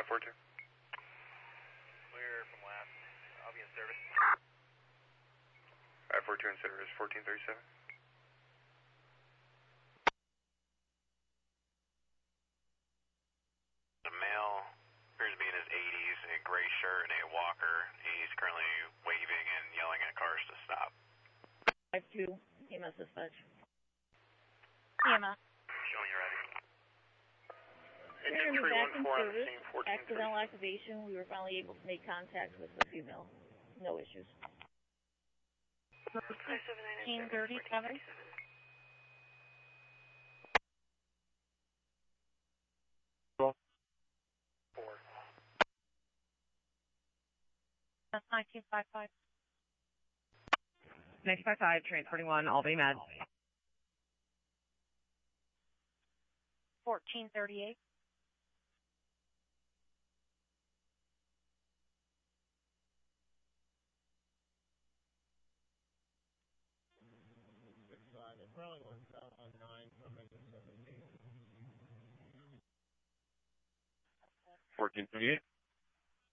42. Clear from last. I'll be in service. Alright, 42 in service, 1437. The male appears to be in his 80s, a gray shirt and a walker. He's currently waving and yelling at cars to stop. 5-2, EMS dispatch. EMS. Show me you're ready. Engine 314 on the scene, 1437. Accidental activation, we were finally able to make contact with the female. No issues. 1537. That's 1955. 1955, transporting 1, Albany Med. 1438. Probably was out on 9 from 1438.